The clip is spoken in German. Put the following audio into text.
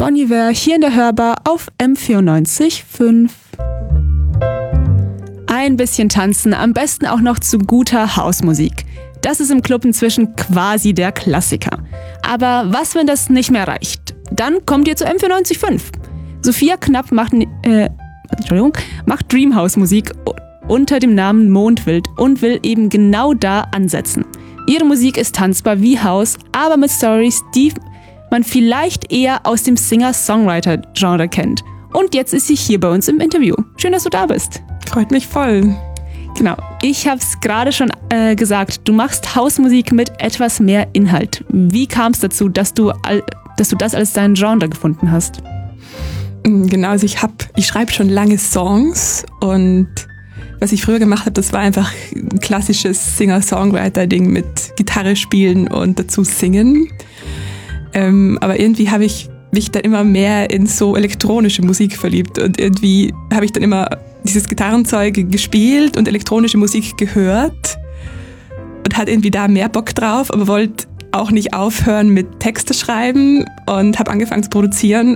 Bon Iver hier in der Hörbar auf M94.5. Ein bisschen tanzen, am besten auch noch zu guter Hausmusik. Das ist im Club inzwischen quasi der Klassiker. Aber was, wenn das nicht mehr reicht? Dann kommt ihr zu M94.5. Sophia Knapp macht Dreamhouse-Musik unter dem Namen Mondwild und will eben genau da ansetzen. Ihre Musik ist tanzbar wie House, aber mit Stories, die man vielleicht eher aus dem Singer-Songwriter-Genre kennt. Und jetzt ist sie hier bei uns im Interview. Schön, dass du da bist. Freut mich voll. Genau, ich habe es gerade schon gesagt, du machst Hausmusik mit etwas mehr Inhalt. Wie kam es dazu, dass du das als dein Genre gefunden hast? Genau, also ich schreibe schon lange Songs und was ich früher gemacht habe, das war einfach ein klassisches Singer-Songwriter-Ding mit Gitarre spielen und dazu singen. Aber irgendwie habe ich mich dann immer mehr in so elektronische Musik verliebt und irgendwie habe ich dann immer dieses Gitarrenzeug gespielt und elektronische Musik gehört und hatte irgendwie da mehr Bock drauf, aber wollte auch nicht aufhören mit Texte schreiben und habe angefangen zu produzieren